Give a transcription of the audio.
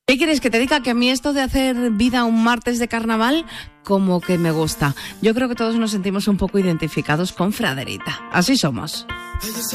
¿Qué quieres que te diga? Que a mí esto de hacer vida un martes de carnaval como que me gusta. Yo creo que todos nos sentimos un poco identificados con Fraderita. Así somos.